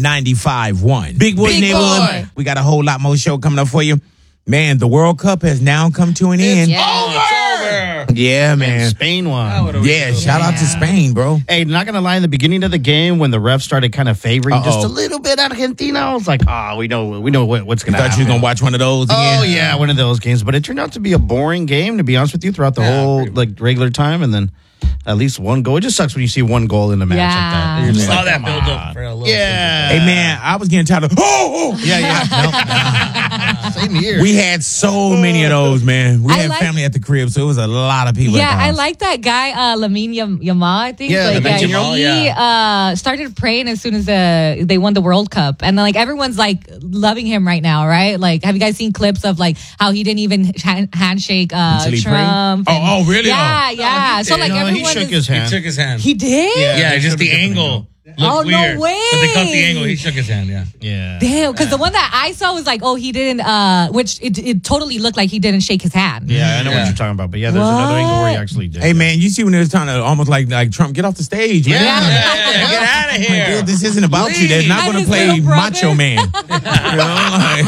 95.1. Big Boys Big Neighborhood. Boy. We got a whole lot more show coming up for you. Man, the World Cup has now come to an end. Over. Yeah, man. Spain won. Yeah, shout out to Spain, bro. Hey, not going to lie, in the beginning of the game, when the refs started kind of favoring just a little bit Argentina, I was like, we know what's going to happen. Thought you was going to watch one of those again? Oh, yeah, one of those games. But it turned out to be a boring game, to be honest with you, throughout the whole regular time. And then at least one goal. It just sucks when you see one goal in a match like that. You're just Saw like, that come build on. up for a little. Yeah. Hey, man, I was getting tired of, Same here. We had so many of those, man. We I had like- family at the crib, so it was a lot of people at Yeah, the I house. like that guy, Lamine Yamal, I think. Yeah, Lamine Yamal, he started praying as soon as they won the World Cup. And like everyone's like loving him right now, right? Like, have you guys seen clips of like how he didn't even handshake Until he Trump? prayed? Oh, really? Yeah, yeah. So like No, he everyone shook is, his He hand. shook his hand. He did? Yeah, just the angle. Oh, Looked no weird. way. But they cut the angle. He shook his hand, yeah. Yeah. Damn, because the one that I saw was like, he didn't, which it totally looked like he didn't shake his hand. Yeah, I know what Yeah. you're talking about. But yeah, there's another angle where he actually did. Hey, man, you see when they was trying to almost like Trump, get off the stage, man. Get out of Like, here. dude, this isn't about you. They're not And going to his play little brother. Macho Man. You know,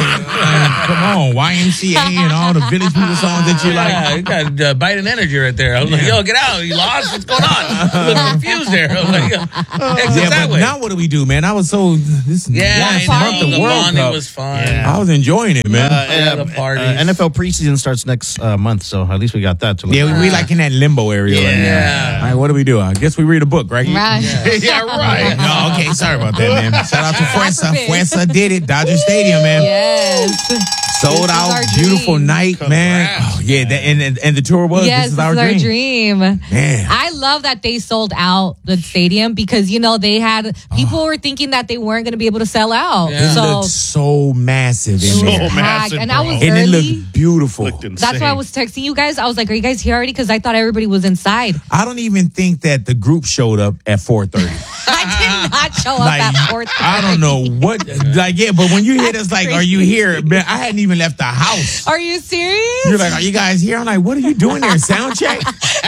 come on, YMCA and all the Village People songs that you like. Yeah, you got Biden energy right there. I was like, yo, get out. You lost? What's going on? I look confused there. I was like, exit Yeah, that but way. now what do we do, man? I was so last I month know. the The World bonding Cup. was fun. Yeah. I was enjoying it, man. The parties. NFL preseason starts next month, so at least we got that to look Yeah, we like in that limbo area right now. Yeah. All right, what do we do? I guess we read a book, right? Right. yeah, right. No, okay, sorry about that, man. Shout out to Fuerza. Alphabet. Fuerza did it. Dodger Stadium, man. Yes. Sold This is out, our beautiful dream. night, man. Oh, yeah, and the tour was. Yes, This is our dream. Man. Man. I love that they sold out the stadium because, they had people were thinking that they weren't going to be able to sell out. Yeah. It So looked so massive in So there. packed. massive, And I was And it early. looked beautiful. That's why I was texting you guys. I was like, are you guys here already? Because I thought everybody was inside. I don't even think that the group showed up at 4:30. I did not show up Like, at 4:30. I don't know what. Like, yeah, but when you hit us, like, are you here? Man, I hadn't even left the house. Are you serious? You're like, are you guys here? I'm like, what are you doing there? Sound check?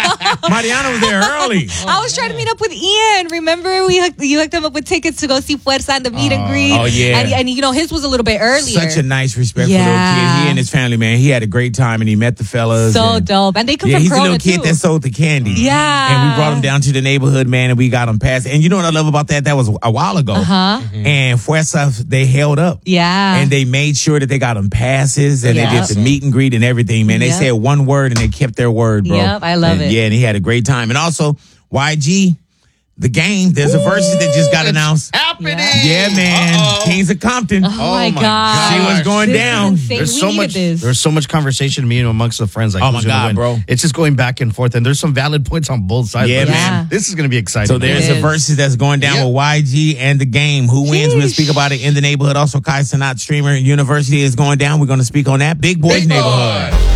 Mariana was there early. I was trying to meet up with Ian. Remember, you hooked him up with tickets to go see Fuerza and the meet and greet. Oh, yeah. And his was a little bit earlier. Such a nice, respectful Yeah. little kid. He and his family, man, he had a great time and he met the fellas. So and, dope. And they come yeah, from he's a Corona, little kid too. that sold the candy. Yeah. And we brought him down to the neighborhood, man, and we got him past. And you know what I love about that? That was a while ago. Uh-huh. And Fuerza, they held up. Yeah. And they made sure that they got him passes and Yep. they did the meet and greet and everything, man. They Yep. said one word and they kept their word, bro. Yep, I love And, it. Yeah, and he had a great time. And also, YG, the game, there's a versus that just got announced. happening. Yeah, man. Kings of Compton. Oh my my God. See what's going This is down. insane. There's We so needed much. this. There's so much conversation, me and amongst the friends. Like, Oh, who's my gonna God, win? bro. It's just going back and forth, and there's some valid points on both sides. Yeah, but man. This is going to be exciting. So there's It a is. versus that's going down Yep. with YG and the game. Who wins? We'll speak about it in the neighborhood. Also, Kai Sanat streamer University is going down. We're going to speak on that. Big Boys Big Boy. Neighborhood.